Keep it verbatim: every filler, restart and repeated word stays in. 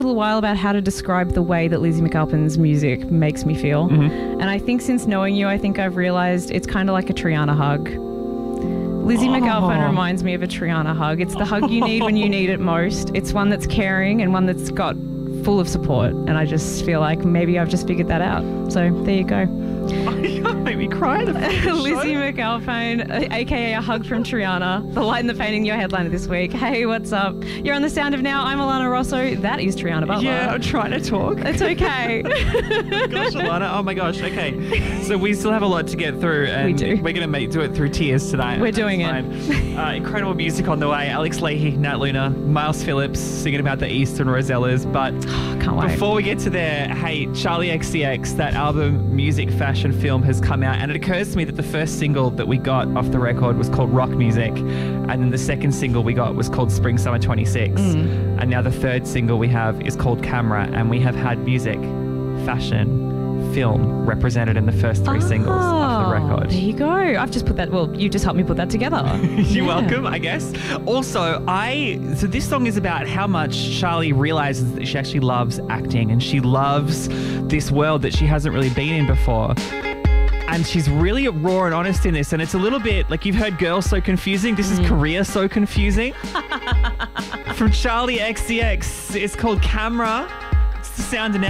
A little while about how to describe the way that Lizzie McAlpin's music makes me feel. Mm-hmm. And I think since knowing you, I think I've realised it's kind of like a Triana hug. Lizzie oh. McAlpin reminds me of a Triana hug. It's the hug you need when you need it most. It's one that's caring and one that's got full of support. And I just feel like maybe I've just figured that out. So there you go. You made me cry. Lizzie McAlpin, aka a hug from Triana, the light and the pain in your headliner this week. Hey, what's up? You're on The Sound of Now. I'm Alana Rosso. That is Triana Butler. Yeah, I'm trying to talk. It's okay. Gosh, Alana. Oh my gosh. Okay. So we still have a lot to get through, and we do. We're going to make do it through tears tonight. We're doing it. Uh, incredible music on the way. Alex Leahy, Nat Luna, Miles Phillips singing about the Eastern Rosellas. But oh, can't wait. Before we get to there, hey, Charli X C X, that album Music Fashion Film has come out, and it occurs to me that the first single that we got off the record was called Rock Music, and then the second single we got was called Spring Summer twenty-six, mm. and now the third single we have is called Camera, and we have had music, fashion, film represented in the first three oh, singles off the record. There you go. I've just put that, well, you just helped me put that together. You're yeah. welcome, I guess. Also, I, so this song is about how much Charli realizes that she actually loves acting and she loves this world that she hasn't really been in before. And she's really raw and honest in this. And it's a little bit like you've heard Girls So Confusing. This mm. is Career So Confusing. From Charli X C X. It's called Camera. It's The Sound of Now.